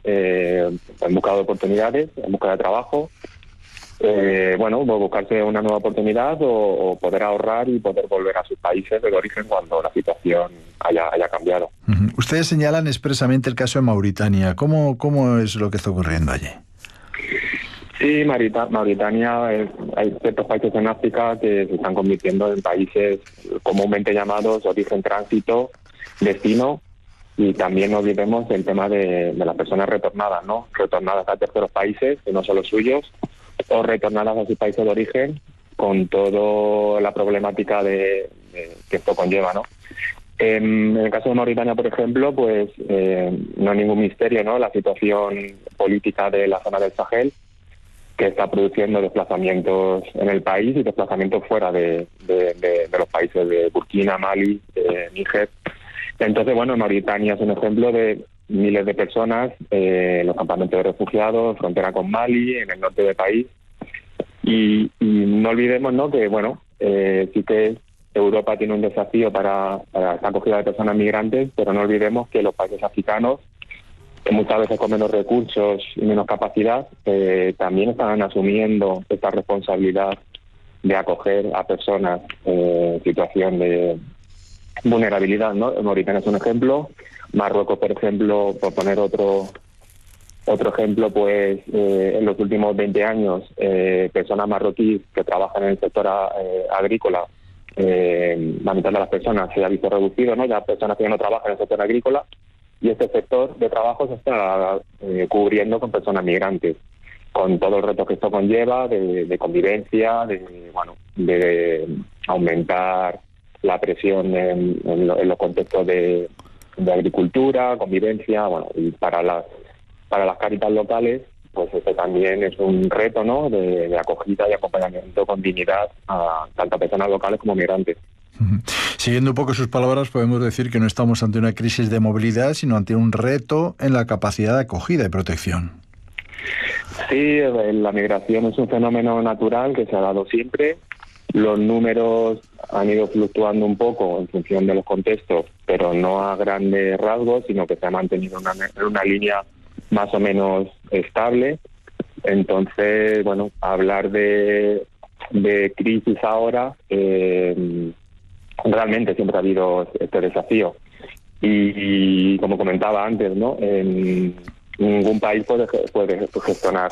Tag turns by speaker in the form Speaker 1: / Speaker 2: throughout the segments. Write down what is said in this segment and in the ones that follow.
Speaker 1: en busca de oportunidades, en busca de trabajo. Pues buscarse una nueva oportunidad o poder ahorrar y poder volver a sus países de origen cuando la situación haya cambiado.
Speaker 2: Ustedes señalan expresamente el caso de Mauritania. ¿Cómo es lo que está ocurriendo allí?
Speaker 1: Sí, Mauritania, hay ciertos países en África que se están convirtiendo en países comúnmente llamados origen, tránsito, destino, y también no olvidemos el tema de las personas retornadas, ¿no? Retornadas a terceros países que no son los suyos, o retornadas a sus países de origen con toda la problemática que esto conlleva, ¿no? En el caso de Mauritania, por ejemplo, pues no hay ningún misterio, ¿no? La situación política de la zona del Sahel, que está produciendo desplazamientos en el país y desplazamientos fuera de los países de Burkina, Mali, Níger. Entonces, Mauritania es un ejemplo de miles de personas, los campamentos de refugiados, frontera con Mali, en el norte del país. Y no olvidemos, ¿no?, que sí que Europa tiene un desafío para esta acogida de personas migrantes, pero no olvidemos que los países africanos, que muchas veces con menos recursos y menos capacidad, también están asumiendo esta responsabilidad de acoger a personas en situación de vulnerabilidad, ¿no? Mauritania es un ejemplo. Marruecos, por ejemplo, por poner otro ejemplo, pues en los últimos 20 años, personas marroquíes que trabajan en el sector agrícola, la mitad de las personas se ha visto reducido, ¿no? Ya personas que no trabajan en el sector agrícola, y este sector de trabajo se está cubriendo con personas migrantes, con todo el reto que esto conlleva de convivencia, de aumentar la presión en los contextos de agricultura, convivencia, y para las Cáritas locales, pues este también es un reto, ¿no?, de acogida y acompañamiento con dignidad a tanto a personas locales como migrantes.
Speaker 2: Siguiendo un poco sus palabras, podemos decir que no estamos ante una crisis de movilidad, sino ante un reto en la capacidad de acogida y protección.
Speaker 1: Sí, la migración es un fenómeno natural que se ha dado siempre. Los números han ido fluctuando un poco en función de los contextos, pero no a grandes rasgos, sino que se ha mantenido en una línea más o menos estable. Entonces, hablar de crisis ahora, realmente siempre ha habido este desafío. Y como comentaba antes, ¿no?, en ningún país puede gestionar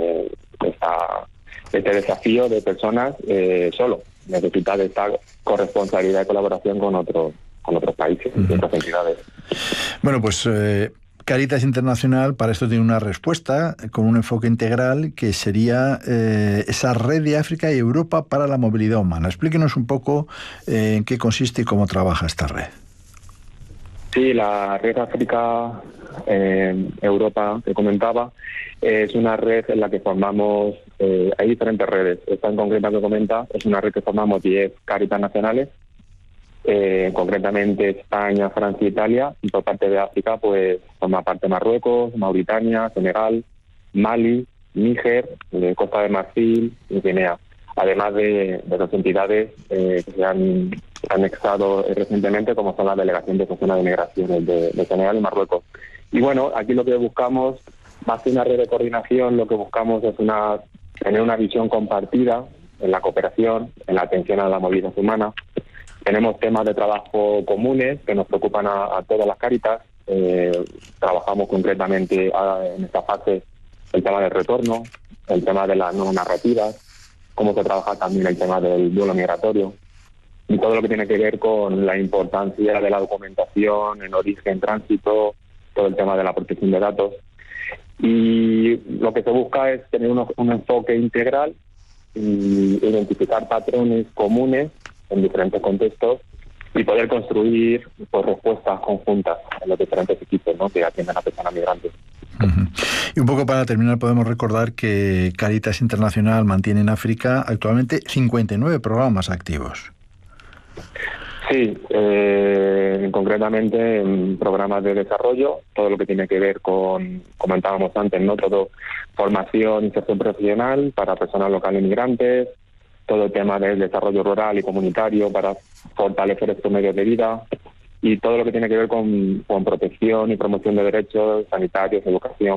Speaker 1: este desafío de personas solo. Necesita de esta corresponsabilidad y colaboración con otros países y otras entidades.
Speaker 2: Bueno, pues Cáritas Internacional para esto tiene una respuesta con un enfoque integral que sería esa red de África y Europa para la movilidad humana. Explíquenos un poco en qué consiste y cómo trabaja esta red.
Speaker 1: Sí, la red África-Europa que comentaba es una red en la que formamos, hay diferentes redes. Esta en concreta que comenta es una red que formamos 10 Cáritas nacionales, concretamente España, Francia e Italia, y por parte de África pues forma parte Marruecos, Mauritania, Senegal, Mali, Níger, Costa de Marfil y Guinea, además de dos entidades que se han anexado recientemente, como son la Delegación de Gestión de Migraciones de Senegal y Marruecos. Y aquí lo que buscamos, más que una red de coordinación, lo que buscamos es tener una visión compartida en la cooperación, en la atención a la movilidad humana. Tenemos temas de trabajo comunes que nos preocupan a todas las Cáritas. Trabajamos concretamente en esta fase el tema del retorno, el tema de las nuevas narrativas, cómo se trabaja también el tema del duelo migratorio y todo lo que tiene que ver con la importancia de la documentación en origen, tránsito, todo el tema de la protección de datos. Y lo que se busca es tener un enfoque integral y identificar patrones comunes en diferentes contextos y poder construir respuestas conjuntas en los diferentes equipos, ¿no?, que atienden a personas migrantes.
Speaker 2: Y un poco para terminar, podemos recordar que Cáritas Internacional mantiene en África actualmente 59 programas activos.
Speaker 1: Sí, concretamente en programas de desarrollo, todo lo que tiene que ver con, comentábamos antes, ¿no?, todo formación, inserción profesional para personas locales migrantes, todo el tema del desarrollo rural y comunitario para fortalecer estos medios de vida, y todo lo que tiene que ver con protección y promoción de derechos sanitarios, educación,